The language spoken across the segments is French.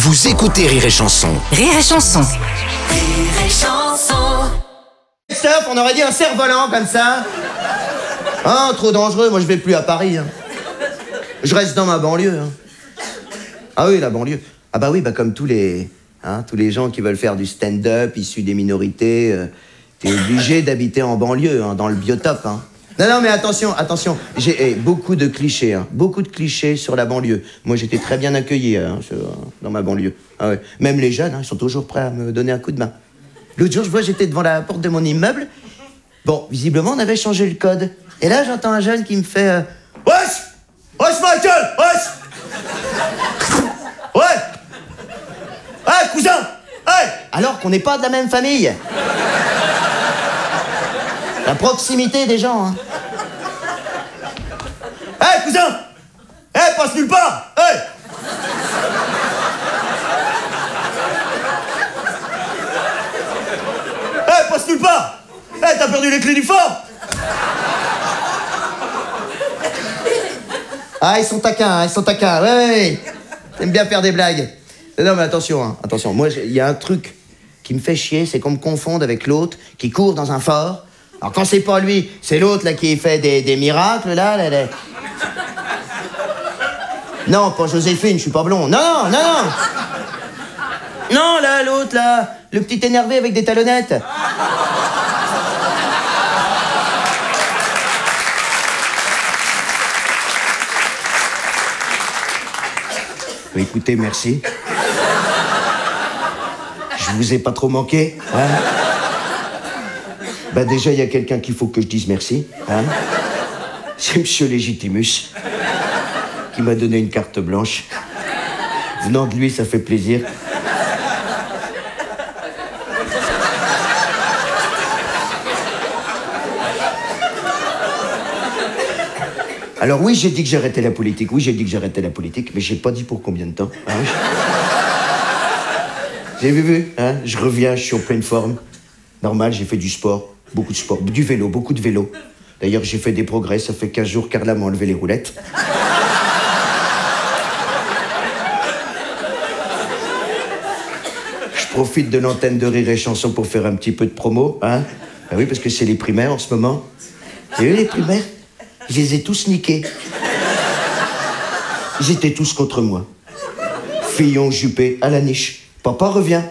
Vous écoutez Rire et Chanson. Rire et Chanson. Rire et Chanson. Stop, on aurait dit un cerf-volant comme ça. Ah, trop dangereux, moi je vais plus à Paris. Hein. Je reste dans ma banlieue. Hein. Ah oui, la banlieue. Ah bah oui, bah comme tous les gens qui veulent faire du stand-up issus des minorités, t'es obligé d'habiter en banlieue, hein, dans le biotope. Hein. Non, mais attention, j'ai beaucoup de clichés sur la banlieue. Moi, j'étais très bien accueilli dans ma banlieue. Ah ouais. Même les jeunes, ils sont toujours prêts à me donner un coup de main. L'autre jour, je vois, j'étais devant la porte de mon immeuble. Bon, visiblement, on avait changé le code. Et là, j'entends un jeune qui me fait Wesh ma gueule Wesh Ouais Ouais, cousin Ouais Alors qu'on n'est pas de la même famille. La proximité des gens, hein. Hey, cousin! Hey, passe nulle part! Hey! Hey, passe nulle part! Hey, t'as perdu les clés du fort! Ah, ils sont taquins, ouais. T'aimes bien faire des blagues. Non, mais attention. Moi, il y a un truc qui me fait chier, c'est qu'on me confonde avec l'autre qui court dans un fort. Alors quand c'est pas lui, c'est l'autre là qui fait des miracles là. Non, pas Joséphine, je suis pas blond. Non. Non, là, l'autre là, le petit énervé avec des talonnettes. Écoutez, merci. Je vous ai pas trop manqué, hein? Bah déjà, il y a quelqu'un qu'il faut que je dise merci, hein? C'est Monsieur Légitimus, qui m'a donné une carte blanche. Venant de lui, ça fait plaisir. Alors oui, j'ai dit que j'arrêtais la politique, mais j'ai pas dit pour combien de temps, hein? Vous avez vu, hein? Je reviens, je suis en pleine forme. Normal, j'ai fait du sport. Beaucoup de sport, du vélo, beaucoup de vélo. D'ailleurs, j'ai fait des progrès, ça fait 15 jours qu'Carla m'a enlevé les roulettes. Je profite de l'antenne de Rire et Chanson pour faire un petit peu de promo, hein. Ah oui, parce que c'est les primaires en ce moment. Vous avez vu les primaires? Je les ai tous niqués. Ils étaient tous contre moi. Fillon, Juppé, à la niche. Papa revient.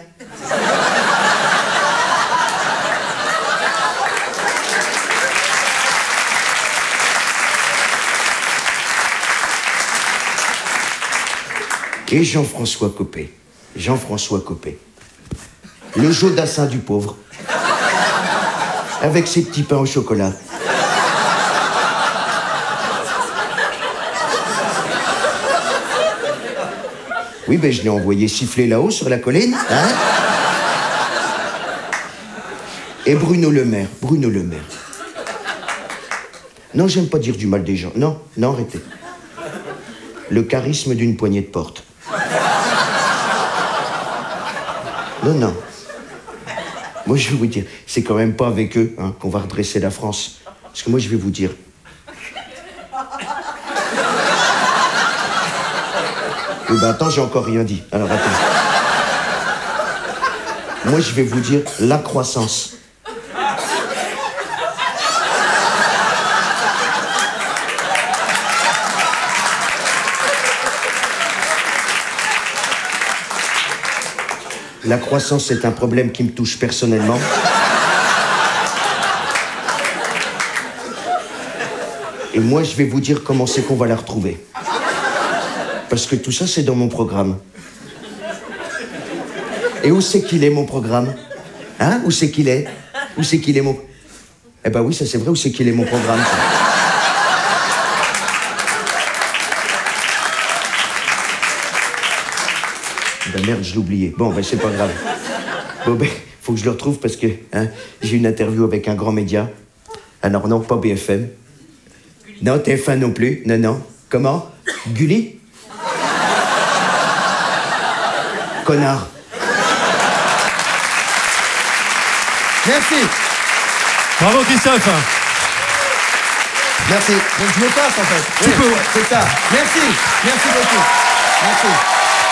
Et Jean-François Copé. Le Jodassin du pauvre. Avec ses petits pains au chocolat. Oui, ben je l'ai envoyé siffler là-haut sur la colline, hein. Et Bruno Le Maire. Non, j'aime pas dire du mal des gens. Non, arrêtez. Le charisme d'une poignée de porte. Non. Moi, je vais vous dire, c'est quand même pas avec eux qu'on va redresser la France. Parce que moi, je vais vous dire. Oui, ben attends, j'ai encore rien dit. Alors, attends. Moi, je vais vous dire la croissance. La croissance, c'est un problème qui me touche personnellement. Et moi, je vais vous dire comment c'est qu'on va la retrouver. Parce que tout ça, c'est dans mon programme. Et où c'est qu'il est, mon programme? Hein? Où c'est qu'il est mon... Eh ben oui, ça c'est vrai, où c'est qu'il est, mon programme, ça. Ben merde, je l'ai oublié. Bon, ben c'est pas grave. Bon, ben, faut que je le retrouve parce que j'ai une interview avec un grand média. Alors non, pas BFM. Non, TF1 non plus. Non. Comment? Gulli? Connard. Merci. Bravo Christophe. Merci. Donc je me passe en fait. Tu peux. C'est ça. Merci beaucoup. Merci.